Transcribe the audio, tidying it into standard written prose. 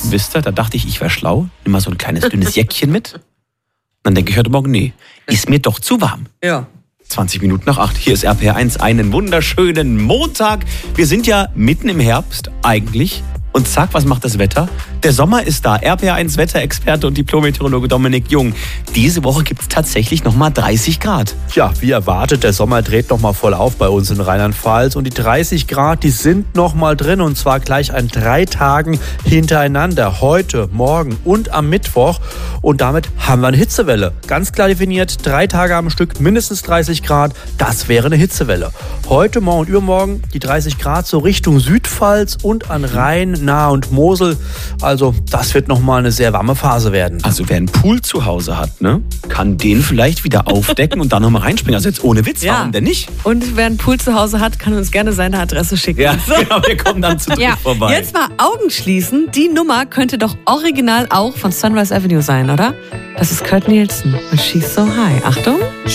Wisst ihr, da dachte ich wäre schlau. Nimm mal so ein kleines, dünnes Jäckchen mit. Dann denke ich heute Morgen, nee, ist mir doch zu warm. Ja. 20 Minuten nach 8. Hier ist RPR1, einen wunderschönen Montag. Wir sind ja mitten im Herbst eigentlich. Und zack, was macht das Wetter? Der Sommer ist da. RPR1 Wetterexperte und Diplom-Meteorologe Dominik Jung. Diese Woche gibt es tatsächlich nochmal 30 Grad. Ja, wie erwartet, der Sommer dreht nochmal voll auf bei uns in Rheinland-Pfalz. Und die 30 Grad, die sind nochmal drin. Und zwar gleich an 3 Tagen hintereinander. Heute, morgen und am Mittwoch. Und damit haben wir eine Hitzewelle. Ganz klar definiert, 3 Tage am Stück, mindestens 30 Grad. Das wäre eine Hitzewelle. Heute, morgen und übermorgen die 30 Grad so Richtung Südpfalz und an Rhein, Nahe und Mosel. Also das wird nochmal eine sehr warme Phase werden. Also wer einen Pool zu Hause hat, ne, kann den vielleicht wieder aufdecken und dann nochmal reinspringen. Also jetzt ohne Witz, warum denn nicht? Und wer einen Pool zu Hause hat, kann uns gerne seine Adresse schicken. Ja, genau, wir kommen dann zu dritt vorbei. Jetzt mal Augen schließen. Die Nummer könnte doch original auch von Sunrise Avenue sein, oder? Das ist Kurt Nielsen und She's So High. Achtung.